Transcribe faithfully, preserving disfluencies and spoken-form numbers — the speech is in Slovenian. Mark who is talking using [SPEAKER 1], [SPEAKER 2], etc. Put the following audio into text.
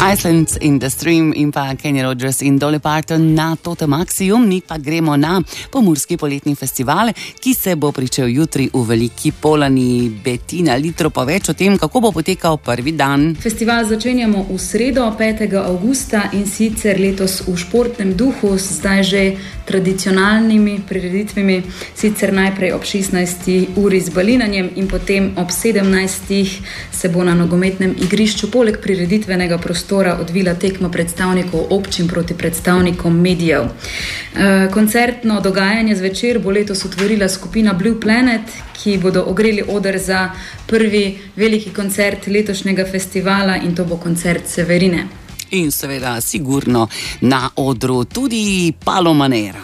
[SPEAKER 1] Iceland in the Stream in pa Kenny Rogers in Dolly Parton na Tote Maxium. Mi pa gremo na Pomurski poletni festival, ki se bo pričel jutri v Veliki Polani. Betina Litro pa več o tem, kako bo potekal prvi dan.
[SPEAKER 2] Festival začenjamo v sredo, petega avgusta, in sicer letos v športnem duhu, zdaj že tradicionalnimi prireditvami, sicer najprej ob šestnajsti uri z balinanjem in potem ob sedemnajstih se bo na nogometnem igrišču poleg prireditvenega prostora odvila tekma predstavnikov občin proti predstavnikom medijev. E, koncertno dogajanje zvečer bo letos otvorila skupina Blue Planet, ki bodo ogreli oder za prvi veliki koncert letošnjega festivala, in to bo koncert Severine.
[SPEAKER 1] In seveda sigurno na odru tudi Palomanera.